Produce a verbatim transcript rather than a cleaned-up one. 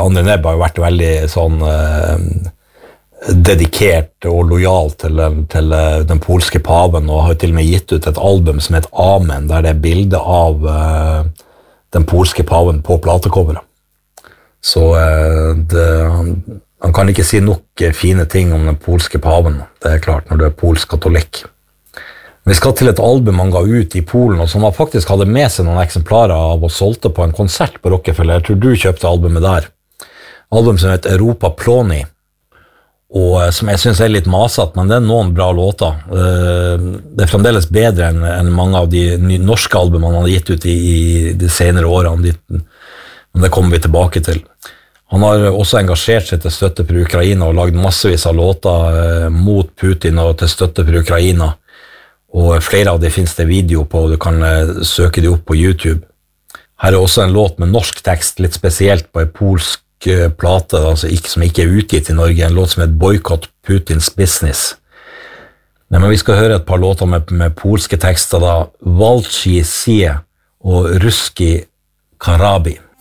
Andrej Nebb har jo vært veldig sånn eh, dedikert og lojal til, til den polske paven, og har til og med gitt ut et album som heter Amen, der det er bilde av eh, den polske paven på platecoveret. Så eh, det, han, han kan ikke si nok fine ting om den polske paven, det er klart, når du er polsk katolikk. Vi skal til et album han ga ut i Polen, og som han faktisk hadde med seg noen eksemplarer av og solgte på en konsert på Rockefeller. Jeg tror du kjøpte albumet der. Album som heter Europa Ploni, og som jeg synes er litt maset, men det er noen bra låter. Det er fremdeles bedre enn, enn mange av de norske albumene han hadde gitt ut i, i de senere årene, men det kommer vi tilbake til. Han har også engasjert seg til støtte for Ukraina og lagd massevis av låter mot Putin og til støtte for Ukraina. Og flere av de finnes det video på, og du kan uh, søke de opp på YouTube. Her er også en låt med norsk tekst, litt spesielt på en polsk uh, plate, altså ikke, som ikke er utgitt i Norge, en låt som heter Boykott Putins Business. Nei, men vi skal høre et par låter med, med polske tekster da, Walczy Sie og Ruski Karabi.